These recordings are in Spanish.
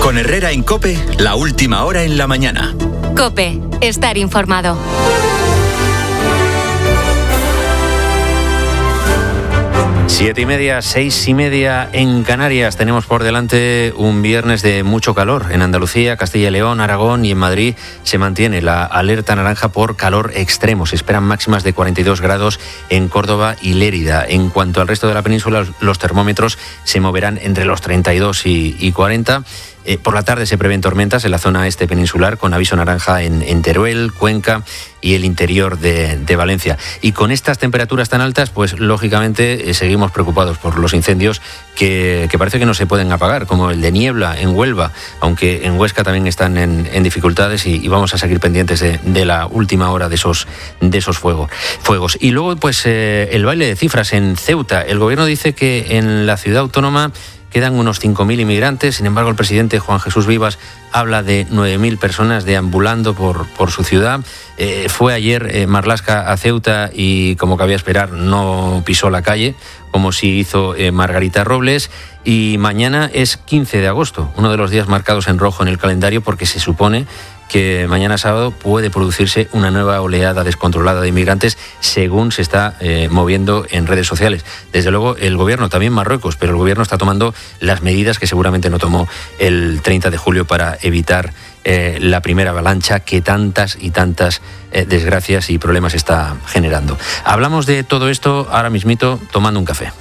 Con Herrera en COPE, la última hora en la mañana. COPE, estar informado. 7:30, 6:30 en Canarias. Tenemos por delante un viernes de mucho calor. En Andalucía, Castilla y León, Aragón y en Madrid se mantiene la alerta naranja por calor extremo. Se esperan máximas de 42 grados en Córdoba y Lérida. En cuanto al resto de la península, los termómetros se moverán entre los 32 y 40. Por la tarde se prevén tormentas en la zona este peninsular, con aviso naranja en Teruel, Cuenca y el interior de Valencia. Y con estas temperaturas tan altas, pues lógicamente seguimos preocupados por los incendios que parece que no se pueden apagar, como el de Niebla en Huelva, aunque en Huesca también están en dificultades y vamos a seguir pendientes de la última hora de esos fuegos. Y luego, pues el baile de cifras en Ceuta. El gobierno dice que en la ciudad autónoma quedan unos 5.000 inmigrantes. Sin embargo, el presidente Juan Jesús Vivas habla de 9.000 personas deambulando por su ciudad. Fue ayer Marlaska a Ceuta y, como cabía esperar, no pisó la calle, como sí hizo Margarita Robles. Y mañana es 15 de agosto, uno de los días marcados en rojo en el calendario, porque se supone que mañana sábado puede producirse una nueva oleada descontrolada de inmigrantes, según se está moviendo en redes sociales. Desde luego el gobierno, también Marruecos, pero el gobierno está tomando las medidas que seguramente no tomó el 30 de julio para evitar la primera avalancha que tantas y tantas desgracias y problemas está generando. Hablamos de todo esto ahora mismito tomando un café.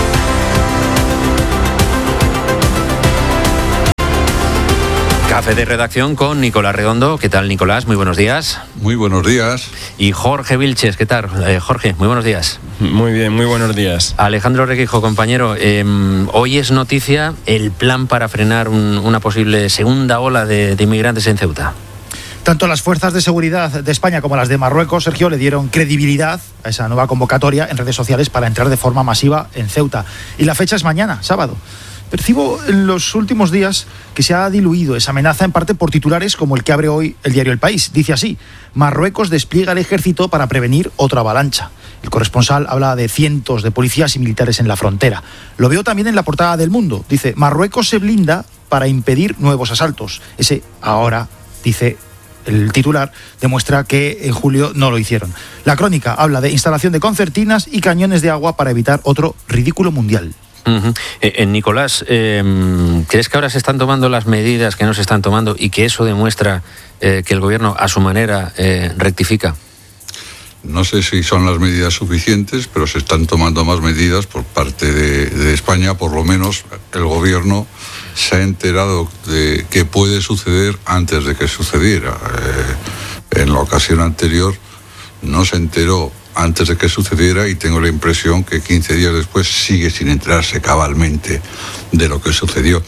Café de redacción con Nicolás Redondo. ¿Qué tal, Nicolás? Muy buenos días. Muy buenos días. Y Jorge Vilches, ¿qué tal? Jorge, muy buenos días. Muy bien, muy buenos días. Alejandro Requijo, compañero, hoy es noticia el plan para frenar una posible segunda ola de inmigrantes en Ceuta. Tanto las fuerzas de seguridad de España como las de Marruecos, Sergio, le dieron credibilidad a esa nueva convocatoria en redes sociales para entrar de forma masiva en Ceuta. Y la fecha es mañana, sábado. Percibo en los últimos días que se ha diluido esa amenaza, en parte por titulares como el que abre hoy el diario El País. Dice así: Marruecos despliega el ejército para prevenir otra avalancha. El corresponsal habla de cientos de policías y militares en la frontera. Lo veo también en la portada del Mundo. Dice: Marruecos se blinda para impedir nuevos asaltos. Ese ahora, dice el titular, demuestra que en julio no lo hicieron. La Crónica habla de instalación de concertinas y cañones de agua para evitar otro ridículo mundial. Nicolás, ¿crees que ahora se están tomando las medidas que no se están tomando y que eso demuestra que el gobierno a su manera rectifica? No sé si son las medidas suficientes, pero se están tomando más medidas por parte de España. Por lo menos el gobierno se ha enterado de que puede suceder antes de que sucediera. En la ocasión anterior no se enteró antes de que sucediera y tengo la impresión que 15 días después sigue sin enterarse cabalmente de lo que sucedió.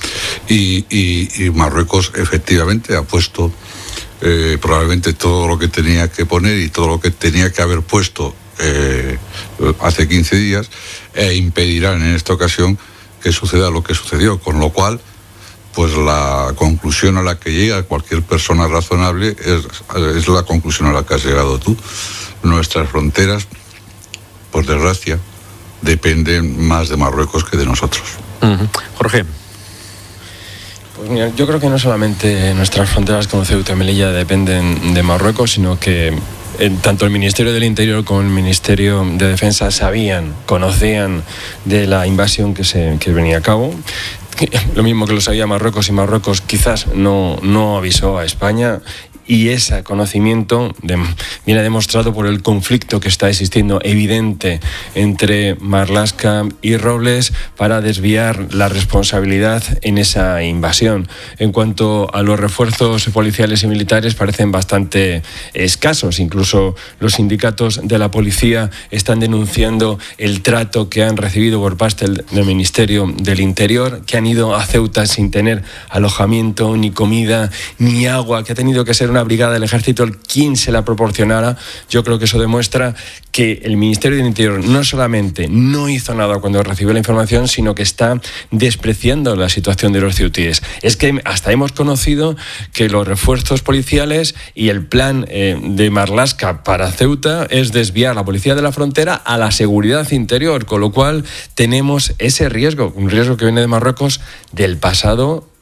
Y Marruecos efectivamente ha puesto probablemente todo lo que tenía que poner y todo lo que tenía que haber puesto hace 15 días e impedirán en esta ocasión que suceda lo que sucedió, con lo cual pues la conclusión a la que llega cualquier persona razonable es la conclusión a la que has llegado tú. Nuestras fronteras, por desgracia, dependen más de Marruecos que de nosotros. Jorge. Pues mira, yo creo que no solamente nuestras fronteras como Ceuta y Melilla dependen de Marruecos, sino que tanto el Ministerio del Interior como el Ministerio de Defensa conocían de la invasión que venía a cabo. Lo mismo que lo sabía Marruecos, y Marruecos quizás no avisó a España. Y ese conocimiento viene demostrado por el conflicto que está existiendo evidente entre Marlaska y Robles para desviar la responsabilidad en esa invasión. En cuanto a los refuerzos policiales y militares, parecen bastante escasos. Incluso los sindicatos de la policía están denunciando el trato que han recibido por parte del Ministerio del Interior, que han ido a Ceuta sin tener alojamiento, ni comida, ni agua, que ha tenido que ser una brigada del ejército quien se la proporcionara. Yo creo que eso demuestra que el Ministerio del Interior no solamente no hizo nada cuando recibió la información, sino que está despreciando la situación de los ceutíes. Es que hasta hemos conocido que los refuerzos policiales y el plan de Marlaska para Ceuta es desviar la policía de la frontera a la seguridad interior, con lo cual tenemos ese riesgo, un riesgo que viene de Marruecos del pasado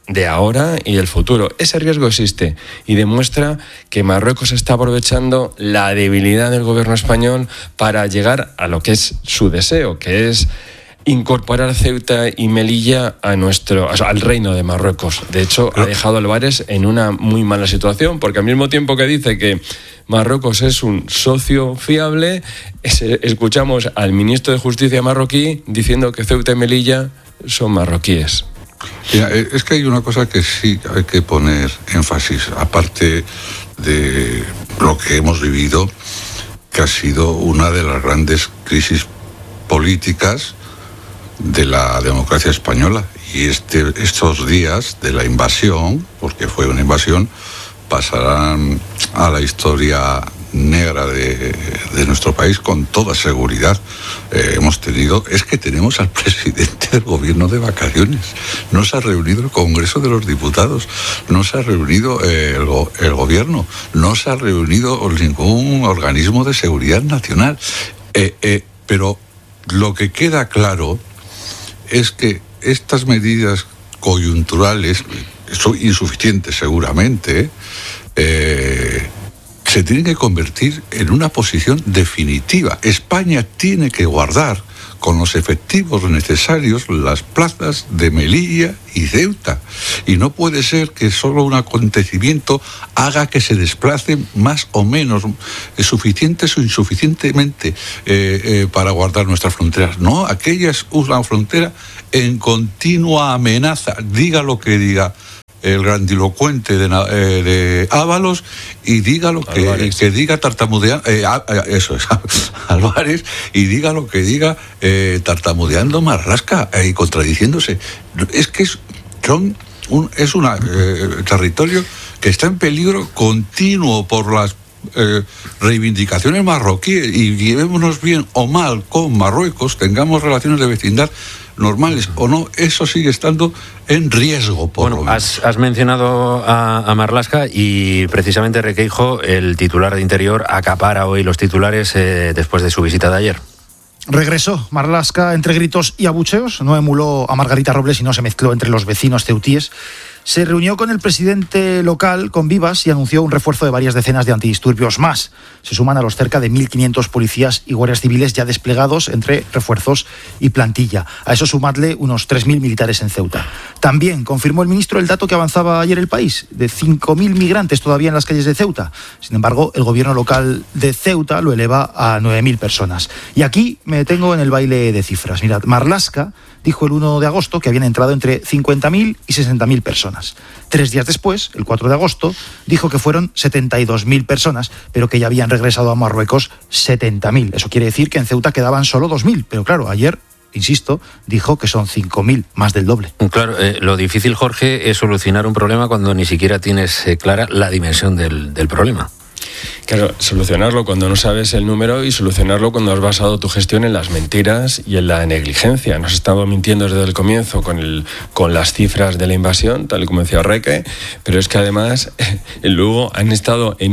de ahora y del futuro. Ese riesgo existe y demuestra que Marruecos está aprovechando la debilidad del gobierno español para llegar a lo que es su deseo, que es incorporar Ceuta y Melilla al reino de Marruecos. De hecho, ha dejado a Álvarez en una muy mala situación, porque al mismo tiempo que dice que Marruecos es un socio fiable, escuchamos al ministro de Justicia marroquí diciendo que Ceuta y Melilla son marroquíes. Mira, es que hay una cosa que sí hay que poner énfasis, aparte de lo que hemos vivido, que ha sido una de las grandes crisis políticas de la democracia española. Y estos días de la invasión, porque fue una invasión, pasarán a la historia negra de nuestro país con toda seguridad. Tenemos al presidente del gobierno de vacaciones, no se ha reunido el Congreso de los Diputados, no se ha reunido el gobierno, no se ha reunido ningún organismo de seguridad nacional, pero lo que queda claro es que estas medidas coyunturales son insuficientes seguramente, se tienen que convertir en una posición definitiva. España tiene que guardar con los efectivos necesarios las plazas de Melilla y Ceuta. Y no puede ser que solo un acontecimiento haga que se desplacen más o menos, suficientes o insuficientemente para guardar nuestras fronteras. No, aquella es una frontera en continua amenaza, diga lo que diga el grandilocuente de Ábalos y diga lo que diga tartamudeando, eso es, Álvarez, y diga lo que diga tartamudeando Marlaska y contradiciéndose. Es que es un territorio que está en peligro continuo por las reivindicaciones marroquíes, y llevémonos bien o mal con Marruecos, tengamos relaciones de vecindad normales o no, eso sigue estando en riesgo. Has mencionado a Marlaska y precisamente Requeijo, el titular de Interior, acapara hoy los titulares después de su visita de ayer. Regresó Marlaska entre gritos y abucheos, no emuló a Margarita Robles y no se mezcló entre los vecinos ceutíes. Se reunió con el presidente local, con Vivas, y anunció un refuerzo de varias decenas de antidisturbios más. Se suman a los cerca de 1.500 policías y guardias civiles ya desplegados entre refuerzos y plantilla. A eso sumadle unos 3.000 militares en Ceuta. También confirmó el ministro el dato que avanzaba ayer el país, de 5.000 migrantes todavía en las calles de Ceuta. Sin embargo, el gobierno local de Ceuta lo eleva a 9.000 personas. Y aquí me detengo en el baile de cifras. Mirad, Marlaska dijo el 1 de agosto que habían entrado entre 50.000 y 60.000 personas. 3 días después, el 4 de agosto, dijo que fueron 72.000 personas, pero que ya habían regresado a Marruecos 70.000. Eso quiere decir que en Ceuta quedaban solo 2.000. Pero claro, ayer, insisto, dijo que son 5.000, más del doble. Claro, lo difícil, Jorge, es solucionar un problema cuando ni siquiera tienes clara la dimensión del problema. Claro, solucionarlo cuando no sabes el número y solucionarlo cuando has basado tu gestión en las mentiras y en la negligencia. Nos estamos mintiendo desde el comienzo con las cifras de la invasión, tal y como decía Reque, pero es que además luego han estado en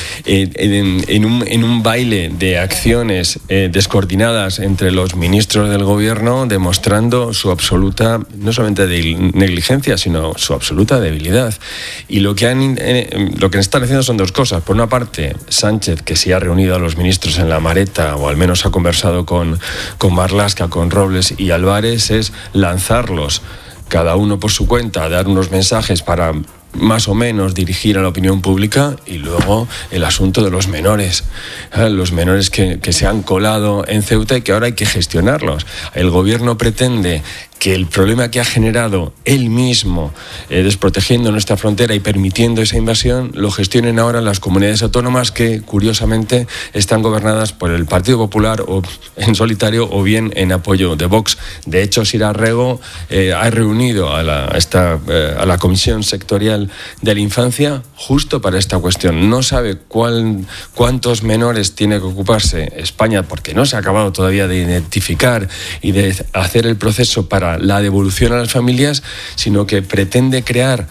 un baile de acciones descoordinadas entre los ministros del gobierno, demostrando su absoluta, no solamente negligencia, sino su absoluta debilidad. Y lo que están haciendo son dos cosas. Por una parte, Sánchez, que sí ha reunido a los ministros en la Mareta, o al menos ha conversado con Marlaska, con Robles y Álvarez, es lanzarlos cada uno por su cuenta, dar unos mensajes para más o menos dirigir a la opinión pública. Y luego el asunto de los menores que se han colado en Ceuta y que ahora hay que gestionarlos. El gobierno pretende que el problema que ha generado él mismo, desprotegiendo nuestra frontera y permitiendo esa invasión, lo gestionen ahora las comunidades autónomas que, curiosamente, están gobernadas por el Partido Popular o en solitario o bien en apoyo de Vox. De hecho, Sira Rego ha reunido a la Comisión Sectorial de la Infancia justo para esta cuestión. No sabe cuántos menores tiene que ocuparse España, porque no se ha acabado todavía de identificar y de hacer el proceso para la devolución a las familias, sino que pretende crear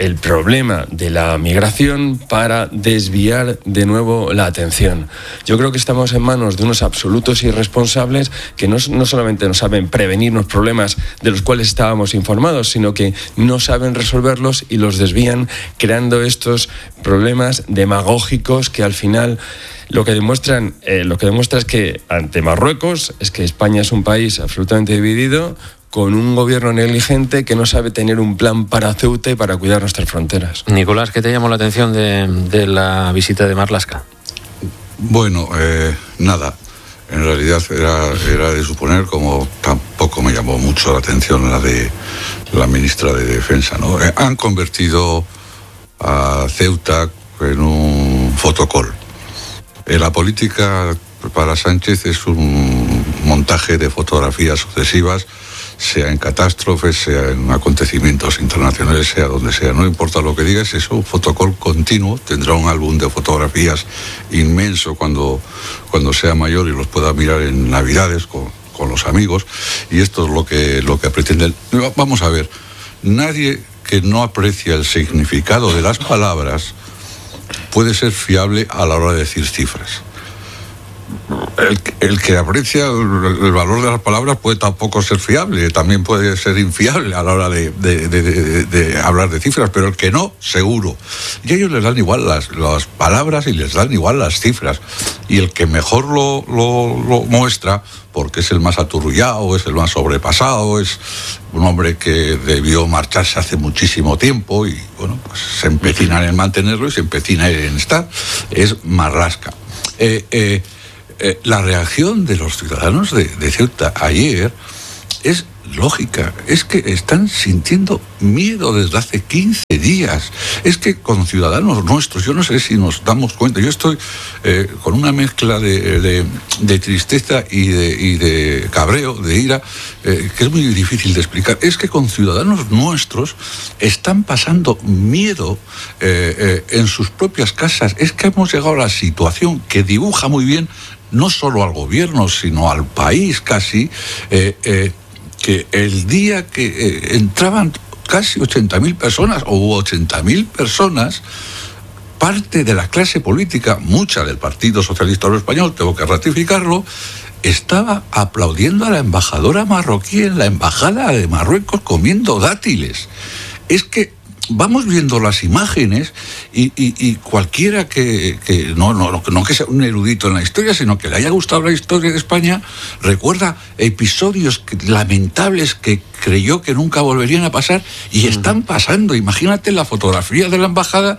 el problema de la migración para desviar de nuevo la atención. Yo creo que estamos en manos de unos absolutos irresponsables que no solamente no saben prevenirnos problemas de los cuales estábamos informados, sino que no saben resolverlos y los desvían, creando estos problemas demagógicos que al final lo que demuestra es que ante Marruecos es que España es un país absolutamente dividido, con un gobierno negligente que no sabe tener un plan para Ceuta y para cuidar nuestras fronteras. Nicolás, ¿qué te llamó la atención de la visita de Marlaska? Bueno, nada. En realidad era de suponer, como tampoco me llamó mucho la atención la de la ministra de Defensa, ¿no? Han convertido a Ceuta en un fotocall. La política para Sánchez es un montaje de fotografías sucesivas, sea en catástrofes, sea en acontecimientos internacionales, sea donde sea. No importa lo que digas, es un fotocall continuo. Tendrá un álbum de fotografías inmenso cuando sea mayor y los pueda mirar en Navidades con los amigos. Y esto es lo que pretenden. Vamos a ver, nadie que no aprecia el significado de las palabras puede ser fiable a la hora de decir cifras. El que aprecia el valor de las palabras puede tampoco ser fiable, también puede ser infiable a la hora de hablar de cifras, pero el que no, seguro. Y a ellos les dan igual las palabras y les dan igual las cifras. Y el que mejor lo muestra, porque es el más aturrullado, es el más sobrepasado, es un hombre que debió marcharse hace muchísimo tiempo y bueno, pues se empecina en mantenerlo y se empecina en estar, es Marlaska. La reacción de los ciudadanos de Ceuta ayer es lógica, es que están sintiendo miedo desde hace 15 días. Es que con ciudadanos nuestros, yo no sé si nos damos cuenta, yo estoy con una mezcla de tristeza y de cabreo, de ira, que es muy difícil de explicar. Es que con ciudadanos nuestros están pasando miedo en sus propias casas. Es que hemos llegado a la situación que dibuja muy bien no solo al gobierno, sino al país casi, que el día que entraban casi 80.000 personas, o hubo 80.000 personas, parte de la clase política, mucha del Partido Socialista Obrero Español, tengo que ratificarlo, estaba aplaudiendo a la embajadora marroquí en la embajada de Marruecos comiendo dátiles. Es que vamos viendo las imágenes y cualquiera que no que sea un erudito en la historia, sino que le haya gustado la historia de España, recuerda episodios lamentables que creyó que nunca volverían a pasar y están pasando. Imagínate la fotografía de la embajada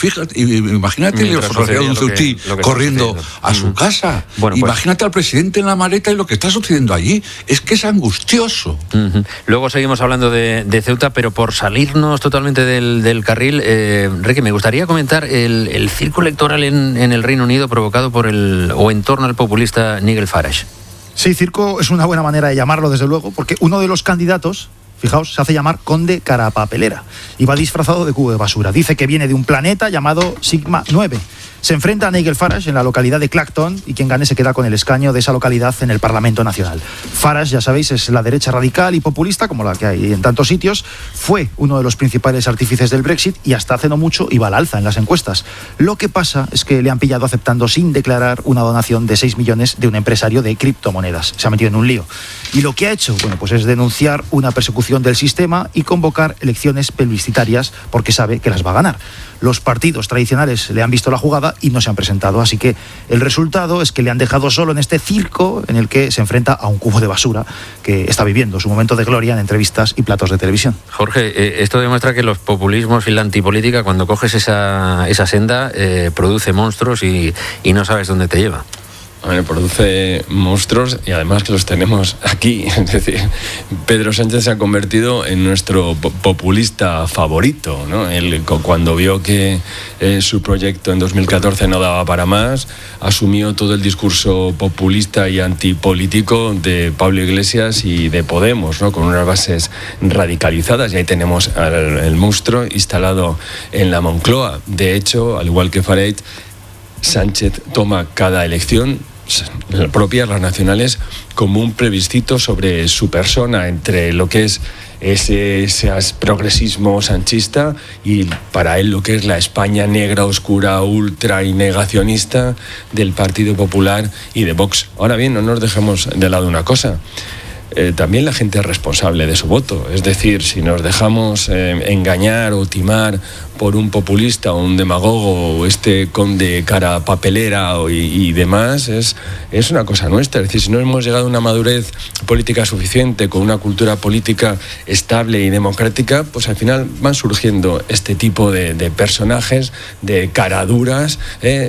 imagínate la fotografía de un ceutí corriendo a su casa. Bueno, pues, imagínate al presidente en la maleta y lo que está sucediendo allí. Es que es angustioso. Luego seguimos hablando de Ceuta, pero por salirnos totalmente del carril, Enrique, me gustaría comentar el circo electoral en el Reino Unido provocado por en torno al populista Nigel Farage. Sí, circo es una buena manera de llamarlo, desde luego, porque uno de los candidatos, fijaos, se hace llamar Conde Carapapelera y va disfrazado de cubo de basura. Dice que viene de un planeta llamado Sigma 9. Se enfrenta a Nigel Farage en la localidad de Clacton y quien gane se queda con el escaño de esa localidad en el Parlamento Nacional. Farage, ya sabéis, es la derecha radical y populista, como la que hay en tantos sitios. Fue uno de los principales artífices del Brexit y hasta hace no mucho iba al alza en las encuestas. Lo que pasa es que le han pillado aceptando sin declarar una donación de 6 millones de un empresario de criptomonedas. Se ha metido en un lío. Y lo que ha hecho, bueno, pues es denunciar una persecución del sistema y convocar elecciones plebiscitarias porque sabe que las va a ganar. Los partidos tradicionales le han visto la jugada y no se han presentado, así que el resultado es que le han dejado solo en este circo en el que se enfrenta a un cubo de basura que está viviendo su momento de gloria en entrevistas y platos de televisión. Jorge, esto demuestra que los populismos y la antipolítica, cuando coges esa senda, produce monstruos y no sabes dónde te lleva. Produce monstruos y además que los tenemos aquí. Es decir, Pedro Sánchez se ha convertido en nuestro populista favorito, ¿no? Él, cuando vio que su proyecto en 2014 no daba para más, asumió todo el discurso populista y antipolítico de Pablo Iglesias y de Podemos, ¿no? Con unas bases radicalizadas, y ahí tenemos el monstruo instalado en la Moncloa. De hecho, al igual que Farage, Sánchez toma cada elección, propias, las nacionales, como un plebiscito sobre su persona, entre lo que es ese progresismo sanchista, y para él lo que es la España negra, oscura, ultra y negacionista del Partido Popular y de Vox. Ahora bien, no nos dejemos de lado una cosa. También la gente es responsable de su voto. Es decir, si nos dejamos engañar o timar por un populista o un demagogo o este conde cara papelera y demás, es una cosa nuestra. Es decir, si no hemos llegado a una madurez política suficiente, con una cultura política estable y democrática, pues al final van surgiendo este tipo de personajes, de caraduras,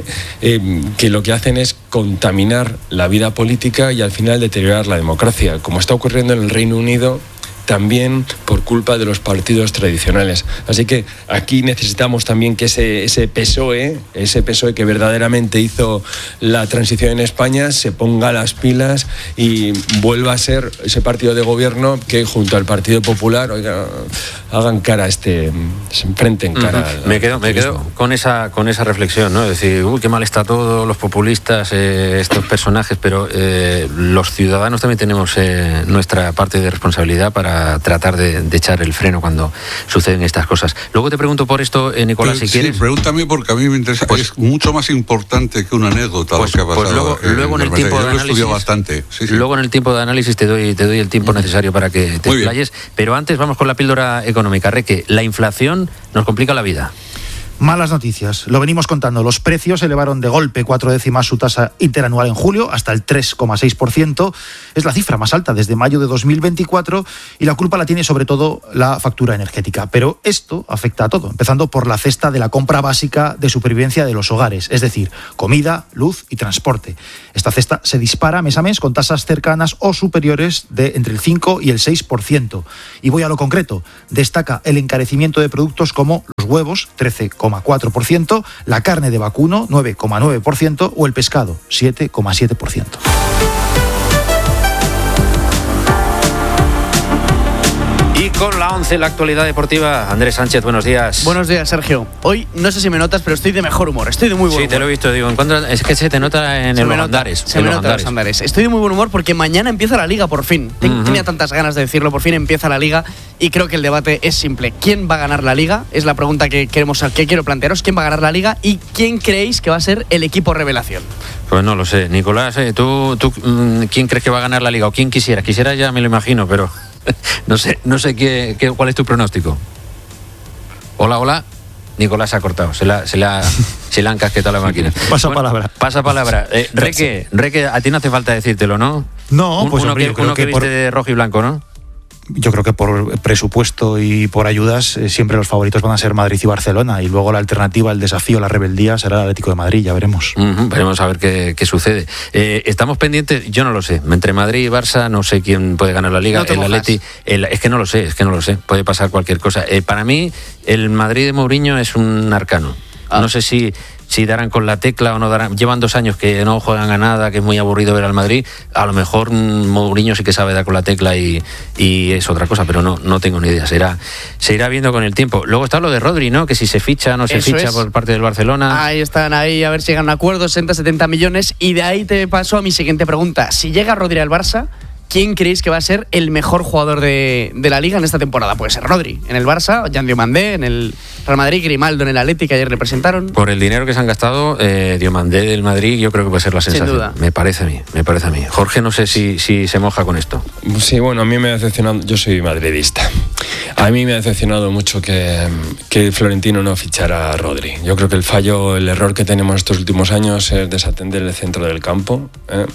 que lo que hacen es contaminar la vida política y al final deteriorar la democracia, como está ocurriendo en el Reino Unido, también por culpa de los partidos tradicionales. Así que aquí necesitamos también que ese PSOE que verdaderamente hizo la transición en España, se ponga las pilas y vuelva a ser ese partido de gobierno que junto al Partido Popular, hagan cara se enfrenten cara. Me quedo con esa reflexión, ¿no? Es decir, qué mal está todo, los populistas, estos personajes, pero los ciudadanos también tenemos nuestra parte de responsabilidad para tratar de echar el freno cuando suceden estas cosas. Luego te pregunto por esto, Nicolás, si quieres. Sí, pregúntame porque a mí me interesa. Es mucho más importante que una anécdota lo que ha pasado. Luego en el tiempo de análisis. Bastante. Sí. Luego en el tiempo de análisis te doy el tiempo necesario para que te explayes. Pero antes vamos con la píldora económica. Reque, la inflación nos complica la vida. Malas noticias, lo venimos contando. Los precios elevaron de golpe 4 décimas su tasa interanual en julio hasta el 3,6%. Es la cifra más alta desde mayo de 2024 y la culpa la tiene sobre todo la factura energética. Pero esto afecta a todo, empezando por la cesta de la compra básica de supervivencia de los hogares, es decir, comida, luz y transporte. Esta cesta se dispara mes a mes con tasas cercanas o superiores de entre el 5 y el 6%. Y voy a lo concreto. Destaca el encarecimiento de productos como los huevos, 13,4%, la carne de vacuno, 9,9%, o el pescado, 7,7%. Y con la 11, la actualidad deportiva, Andrés Sánchez, buenos días. Buenos días, Sergio. Hoy, no sé si me notas, pero estoy de mejor humor, estoy de muy buen humor. Sí, te lo he visto, digo, es que se te nota en los andares. Se me nota en los andares. Estoy de muy buen humor porque mañana empieza la Liga, por fin. Tenía tantas ganas de decirlo, por fin empieza la Liga y creo que el debate es simple. ¿Quién va a ganar la Liga? Es la pregunta que quiero plantearos. ¿Quién va a ganar la Liga y quién creéis que va a ser el equipo revelación? Pues no lo sé. Nicolás, ¿tú quién crees que va a ganar la Liga? ¿O quién quisiera? Quisiera ya me lo imagino, pero no sé cuál es tu pronóstico. Hola. Nicolás se ha cortado, se le ha encasquetado la máquina. Pasa palabra. Reque, a ti no hace falta decírtelo, ¿no? No, pues uno que viste de rojo y blanco, ¿no? Yo creo que por presupuesto y por ayudas siempre los favoritos van a ser Madrid y Barcelona, y luego la alternativa, el desafío, la rebeldía será el Atlético de Madrid, ya veremos. Veremos a ver qué sucede. Estamos pendientes, yo no lo sé, entre Madrid y Barça no sé quién puede ganar la Liga. No, el Atleti, es que no lo sé, puede pasar cualquier cosa. Para mí el Madrid de Mourinho es un arcano. No sé si darán con la tecla o no darán. Llevan 2 años que no juegan a nada, que es muy aburrido ver al Madrid. A lo mejor Mourinho sí que sabe dar con la tecla y es otra cosa, pero no tengo ni idea. Se irá viendo con el tiempo. Luego está lo de Rodri, ¿no? Que si se ficha o no se ficha por parte del Barcelona. Ahí están, a ver si llegan a un acuerdo, 60-70 millones. Y de ahí te paso a mi siguiente pregunta. Si llega Rodri al Barça, ¿quién creéis que va a ser el mejor jugador de la Liga en esta temporada? Puede ser Rodri en el Barça, Jan Diomandé en el Real Madrid, Grimaldo en el Atlético, que ayer le presentaron. Por el dinero que se han gastado, Diomandé del Madrid yo creo que puede ser la sensación. Sin duda. Me parece a mí. Jorge, no sé si se moja con esto. Sí, bueno, a mí me ha decepcionado, yo soy madridista. A mí me ha decepcionado mucho que Florentino no fichara a Rodri. Yo creo que el error que tenemos estos últimos años es desatender el centro del campo.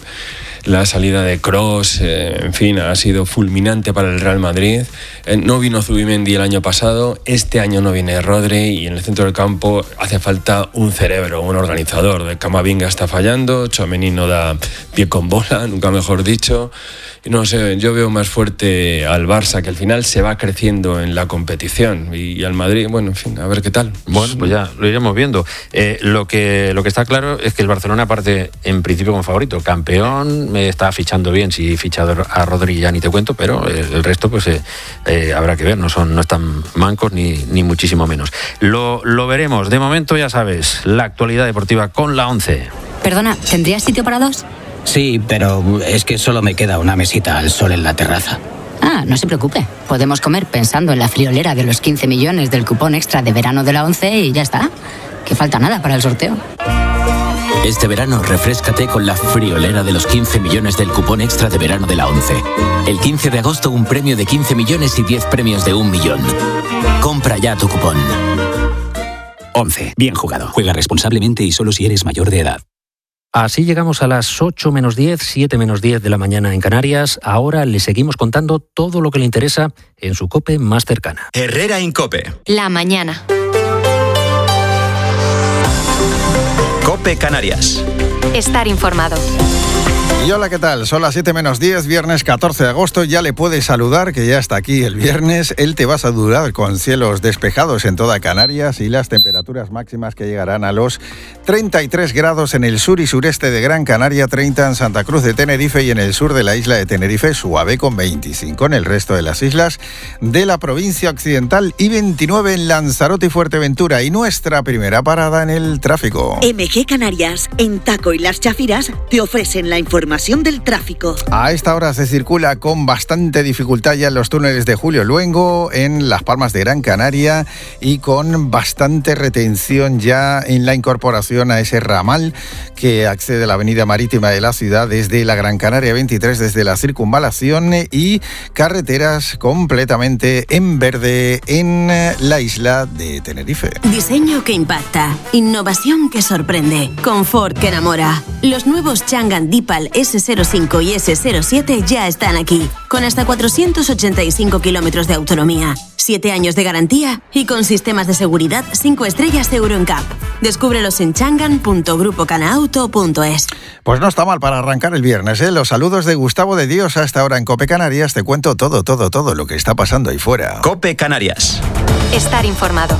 La salida de Kroos, en fin, ha sido fulminante para el Real Madrid. No vino Zubimendi el año pasado, este año no viene Rodri, y en el centro del campo hace falta un cerebro, un organizador. De Camavinga está fallando, Tchouaméni no da pie con bola, nunca mejor dicho. No sé, yo veo más fuerte al Barça, que al final se va creciendo en la competición, y al Madrid, bueno, en fin, a ver qué tal. Bueno, pues ya lo iremos viendo. Lo que está claro es que el Barcelona parte en principio como favorito, campeón, está fichando bien. Si ficha a Rodri ya ni te cuento, pero el resto pues habrá que ver, no están mancos ni muchísimo menos. Lo veremos. De momento ya sabes, la actualidad deportiva con la 11. Perdona, ¿tendrías sitio para 2? Sí, pero es que solo me queda una mesita al sol en la terraza. Ah, no se preocupe. Podemos comer pensando en la friolera de los 15 millones del cupón extra de verano de la ONCE y ya está. Que falta nada para el sorteo. Este verano refréscate con la friolera de los 15 millones del cupón extra de verano de la ONCE. El 15 de agosto un premio de 15 millones y 10 premios de 1 millón. Compra ya tu cupón. 11. Bien jugado. Juega responsablemente y solo si eres mayor de edad. Así llegamos a las 8 menos 10, 7 menos 10 de la mañana en Canarias. Ahora le seguimos contando todo lo que le interesa en su COPE más cercana. Herrera Incope. La mañana. COPE Canarias. Estar informado. Y hola, ¿qué tal? Son las 7 menos 10, viernes 14 de agosto. Ya le puedes saludar, que ya está aquí el viernes. Él te va a saludar con cielos despejados en toda Canarias y las temperaturas máximas que llegarán a los 33 grados en el sur y sureste de Gran Canaria, 30 en Santa Cruz de Tenerife y en el sur de la isla de Tenerife, suave con 25 en el resto de las islas de la provincia occidental y 29 en Lanzarote y Fuerteventura. Y nuestra primera parada en el tráfico. MG Canarias, en Taco y Las Chafiras, te ofrecen la información del tráfico. A esta hora se circula con bastante dificultad ya en los túneles de Julio Luengo, en Las Palmas de Gran Canaria y con bastante retención ya en la incorporación a ese ramal que accede a la avenida marítima de la ciudad desde la Gran Canaria 23, desde la circunvalación y carreteras completamente en verde en la isla de Tenerife. Diseño que impacta, innovación que sorprende, confort que enamora. Los nuevos Changan Deepal S05 y S07 ya están aquí, con hasta 485 kilómetros de autonomía, 7 años de garantía y con sistemas de seguridad 5 estrellas Euro NCAP. Descúbrelos en changan.grupocanauto.es. Pues no está mal para arrancar el viernes, ¿eh? Los saludos de Gustavo de Dios a esta hora en COPE Canarias. Te cuento todo lo que está pasando ahí fuera. COPE Canarias. Estar informado.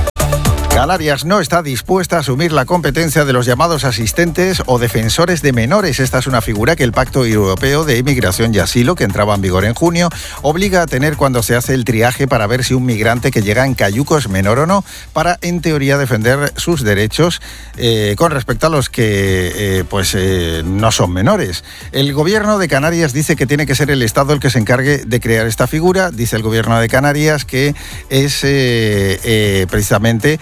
Canarias no está dispuesta a asumir la competencia de los llamados asistentes o defensores de menores. Esta es una figura que el Pacto Europeo de Inmigración y Asilo, que entraba en vigor en junio, obliga a tener cuando se hace el triaje para ver si un migrante que llega en cayuco es menor o no, para, en teoría, defender sus derechos con respecto a los que no son menores. El gobierno de Canarias dice que tiene que ser el Estado el que se encargue de crear esta figura. Dice el gobierno de Canarias que es precisamente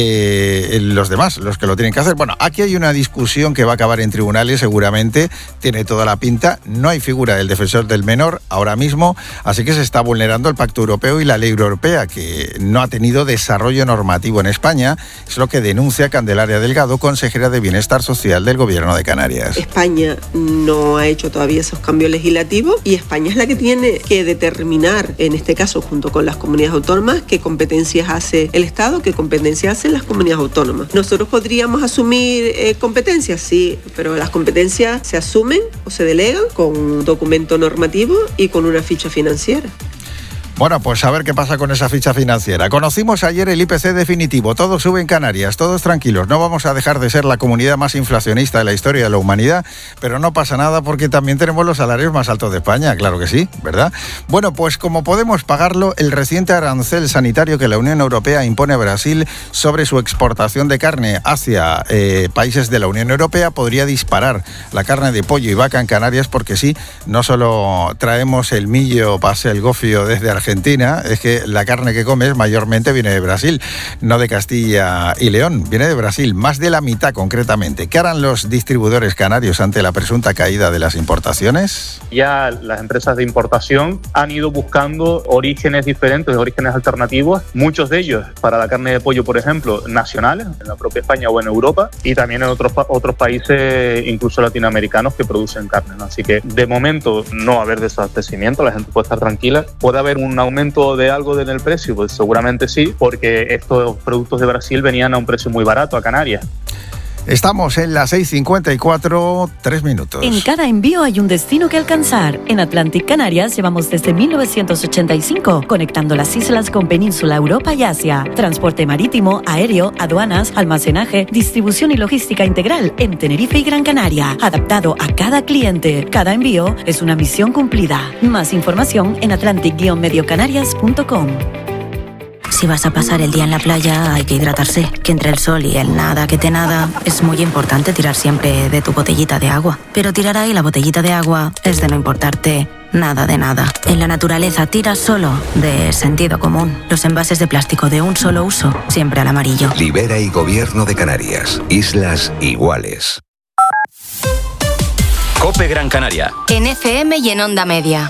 los demás los que lo tienen que hacer. Bueno, aquí hay una discusión que va a acabar en tribunales seguramente, tiene toda la pinta. No hay figura del defensor del menor ahora mismo, así que se está vulnerando el Pacto Europeo y la ley europea, que no ha tenido desarrollo normativo en España. Es lo que denuncia Candelaria Delgado, consejera de Bienestar Social del Gobierno de Canarias. España no ha hecho todavía esos cambios legislativos y España es la que tiene que determinar, en este caso junto con las comunidades autónomas, qué competencias hace el Estado, qué competencias hacen las comunidades autónomas. ¿Nosotros podríamos asumir competencias? Sí, pero las competencias se asumen o se delegan con un documento normativo y con una ficha financiera. Bueno, pues a ver qué pasa con esa ficha financiera. Conocimos ayer el IPC definitivo. Todo sube en Canarias, todos tranquilos. No vamos a dejar de ser la comunidad más inflacionista de la historia de la humanidad, pero no pasa nada porque también tenemos los salarios más altos de España, claro que sí, ¿verdad? Bueno, pues como podemos pagarlo, el reciente arancel sanitario que la Unión Europea impone a Brasil sobre su exportación de carne hacia países de la Unión Europea podría disparar la carne de pollo y vaca en Canarias, porque sí, no solo traemos el millo, pase el gofio desde Argentina, es que la carne que comes mayormente viene de Brasil, no de Castilla y León, viene de Brasil, más de la mitad concretamente. ¿Qué harán los distribuidores canarios ante la presunta caída de las importaciones? Ya las empresas de importación han ido buscando orígenes diferentes, orígenes alternativos, muchos de ellos para la carne de pollo, por ejemplo, nacionales, en la propia España o en Europa, y también en otros países, incluso latinoamericanos, que producen carne, ¿no? Así que de momento no va a haber desabastecimiento, la gente puede estar tranquila. Puede haber un aumento de algo en el precio, pues seguramente sí, porque estos productos de Brasil venían a un precio muy barato a Canarias. Estamos en las 6:54, 3 minutos. En cada envío hay un destino que alcanzar. En Atlantic Canarias llevamos desde 1985, conectando las islas con Península, Europa y Asia. Transporte marítimo, aéreo, aduanas, almacenaje, distribución y logística integral en Tenerife y Gran Canaria. Adaptado a cada cliente. Cada envío es una misión cumplida. Más información en atlantic-mediocanarias.com. Si vas a pasar el día en la playa, hay que hidratarse. Que entre el sol y el nada que te nada, es muy importante tirar siempre de tu botellita de agua. Pero tirar ahí la botellita de agua es de no importarte nada de nada. En la naturaleza tira solo de sentido común. Los envases de plástico de un solo uso, siempre al amarillo. Libera y Gobierno de Canarias. Islas iguales. COPE Gran Canaria. En FM y en Onda Media.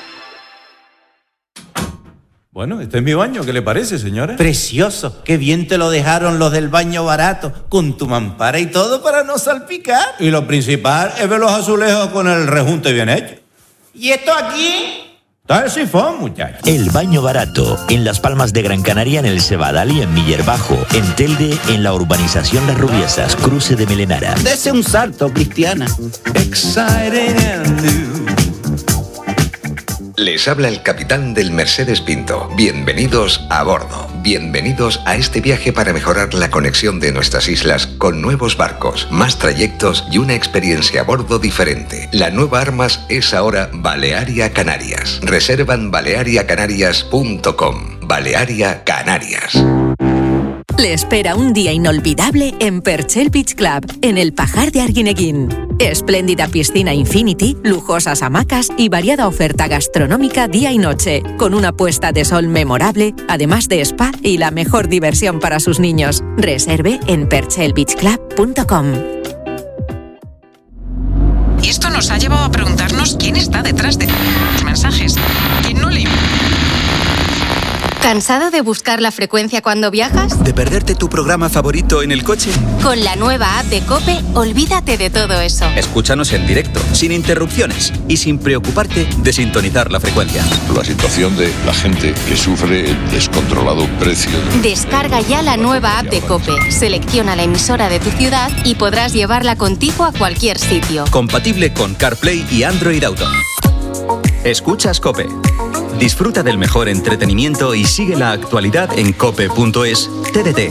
Bueno, este es mi baño, ¿qué le parece, señora? Precioso, qué bien te lo dejaron los del baño barato, con tu mampara y todo para no salpicar. Y lo principal es ver los azulejos con el rejunte bien hecho. ¿Y esto aquí? Está el sifón, muchachos. El baño barato, en Las Palmas de Gran Canaria, en el Cebadal y en Miller Bajo. En Telde, en la urbanización Las Rubiesas, cruce de Melenara. Dese un salto, Cristiana. Exciting and new. Les habla el capitán del Mercedes Pinto. Bienvenidos a bordo. Bienvenidos a este viaje para mejorar la conexión de nuestras islas con nuevos barcos, más trayectos y una experiencia a bordo diferente. La nueva Armas es ahora Balearia Canarias. Reservan baleariacanarias.com. Balearia Canarias. Le espera un día inolvidable en Perchel Beach Club, en el Pajar de Arguineguín. Espléndida piscina Infinity, lujosas hamacas y variada oferta gastronómica día y noche, con una puesta de sol memorable, además de spa y la mejor diversión para sus niños. Reserve en perchelbeachclub.com. Y esto nos ha llevado a preguntarnos quién está detrás de los mensajes. ¿Quién no le... ¿Cansado de buscar la frecuencia cuando viajas? ¿De perderte tu programa favorito en el coche? Con la nueva app de COPE, olvídate de todo eso. Escúchanos en directo, sin interrupciones y sin preocuparte de sintonizar la frecuencia. La situación de la gente que sufre el descontrolado precio. Descarga ya la nueva app de COPE, selecciona la emisora de tu ciudad y podrás llevarla contigo a cualquier sitio. Compatible con CarPlay y Android Auto. Escuchas COPE. Disfruta del mejor entretenimiento y sigue la actualidad en cope.es, TDT,